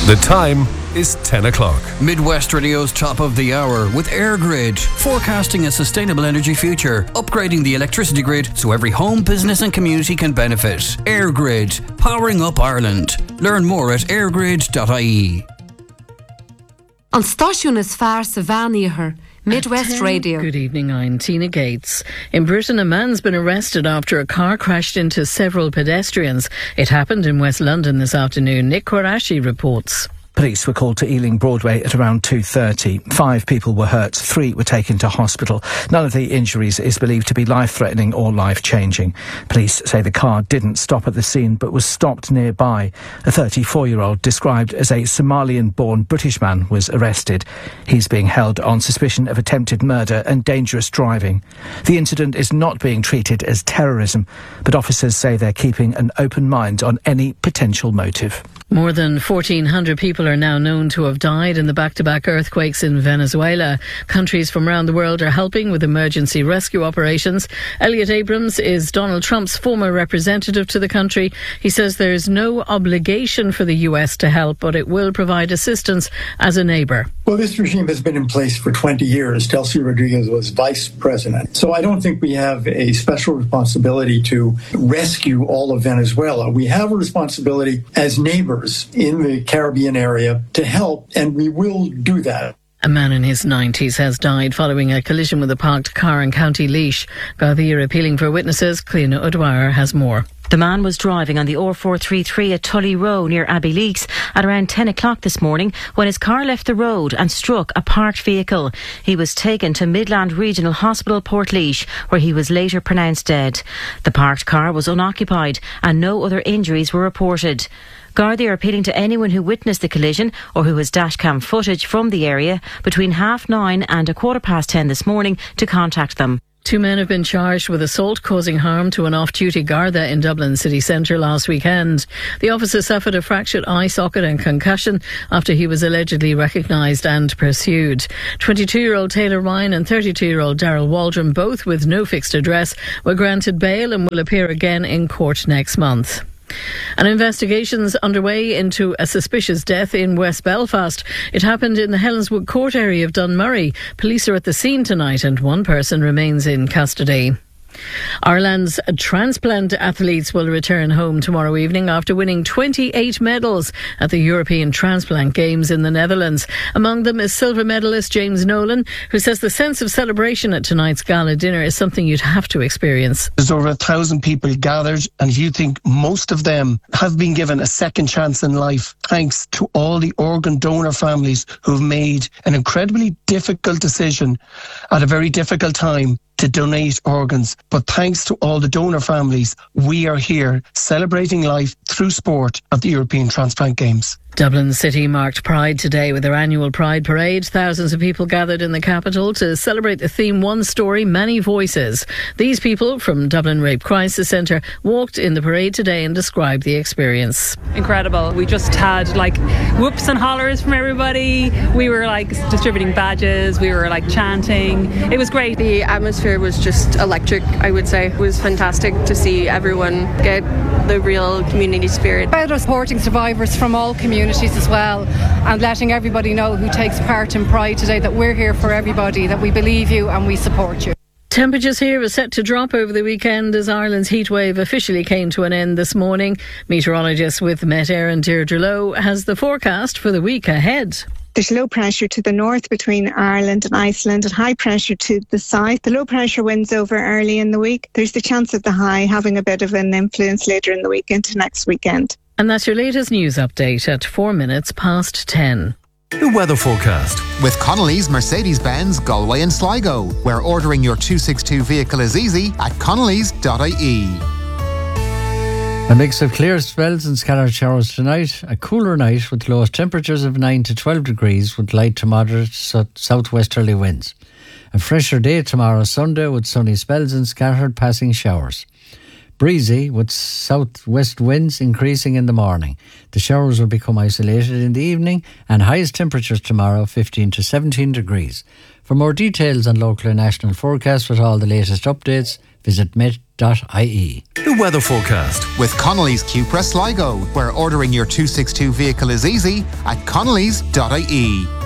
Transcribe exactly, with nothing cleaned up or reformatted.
The time is ten o'clock. Midwest Radio's top of the hour with AirGrid, forecasting a sustainable energy future, upgrading the electricity grid so every home, business and community can benefit. AirGrid, powering up Ireland. Learn more at airgrid dot I E. An stáisiún is fearr sa bhean Midwest Radio. Good evening, I'm Tina Gates. In Britain, a man's been arrested after a car crashed into several pedestrians. It happened in West London this afternoon. Nick Quarashi reports. Police were called to Ealing Broadway at around two thirty. Five people were hurt. Three were taken to hospital. None of the injuries is believed to be life-threatening or life-changing. Police say the car didn't stop at the scene but was stopped nearby. A thirty-four-year-old described as a Somalian-born British man was arrested. He's being held on suspicion of attempted murder and dangerous driving. The incident is not being treated as terrorism, but officers say they're keeping an open mind on any potential motive. More than fourteen hundred people are now known to have died in the back-to-back earthquakes in Venezuela. Countries from around the world are helping with emergency rescue operations. Elliot Abrams is Donald Trump's former representative to the country. He says there is no obligation for the U S to help, but it will provide assistance as a neighbour. Well, this regime has been in place for twenty years. Delcy Rodriguez was vice president. So I don't think we have a special responsibility to rescue all of Venezuela. We have a responsibility as neighbors in the Caribbean area to help, and we will do that. A man in his nineties has died following a collision with a parked car in County Laois. Gardaí are appealing for witnesses. Cliona O'Dwyer has more. The man was driving on the R four thirty-three at Tully Row near Abbey Leaks at around ten o'clock this morning when his car left the road and struck a parked vehicle. He was taken to Midland Regional Hospital, Portlaoise, where he was later pronounced dead. The parked car was unoccupied and no other injuries were reported. Gardaí are appealing to anyone who witnessed the collision or who has dashcam footage from the area between half nine and a quarter past ten this morning to contact them. Two men have been charged with assault causing harm to an off-duty Garda in Dublin city centre last weekend. The officer suffered a fractured eye socket and concussion after he was allegedly recognised and pursued. twenty-two-year-old Taylor Ryan and thirty-two-year-old Darrell Waldron, both with no fixed address, were granted bail and will appear again in court next month. An investigation's underway into a suspicious death in West Belfast. It happened in the Helenswood Court area of Dunmurry. Police are at the scene tonight and one person remains in custody. Ireland's transplant athletes will return home tomorrow evening after winning twenty-eight medals at the European Transplant Games in the Netherlands. Among them is silver medalist James Nolan, who says the sense of celebration at tonight's gala dinner is something you'd have to experience. There's over a thousand people gathered, and you think most of them have been given a second chance in life thanks to all the organ donor families who've made an incredibly difficult decision at a very difficult time to donate organs. But thanks to all the donor families, we are here celebrating life through sport at the European Transplant Games. Dublin City marked Pride today with their annual Pride Parade. Thousands of people gathered in the capital to celebrate the theme One Story, Many Voices. These people from Dublin Rape Crisis Centre walked in the parade today and described the experience. Incredible. We just had like whoops and hollers from everybody. We were like distributing badges. We were like chanting. It was great. The atmosphere was just electric, I would say. It was fantastic to see everyone get the real community spirit. About supporting survivors from all communities as well, and letting everybody know who takes part in Pride today that we're here for everybody, that we believe you and we support you. Temperatures here are set to drop over the weekend as Ireland's heatwave officially came to an end this morning. Meteorologist with Met Éireann Deirdre Lowe has the forecast for the week ahead. There's low pressure to the north between Ireland and Iceland and high pressure to the south. The low pressure winds over early in the week. There's the chance of the high having a bit of an influence later in the week into next weekend. And that's your latest news update at four minutes past ten. The weather forecast with Connolly's Mercedes-Benz Galway and Sligo, where ordering your two sixty-two vehicle is easy at connellys dot I E. A mix of clear spells and scattered showers tonight. A cooler night with lowest temperatures of nine to twelve degrees with light to moderate so- southwesterly winds. A fresher day tomorrow Sunday with sunny spells and scattered passing showers. Breezy with southwest winds increasing in the morning. The showers will become isolated in the evening and highest temperatures tomorrow fifteen to seventeen degrees. For more details on local and national forecasts with all the latest updates, visit met dot I E. The weather forecast with Connolly's Cupra Sligo, where ordering your two sixty-two vehicle is easy at connellys dot I E.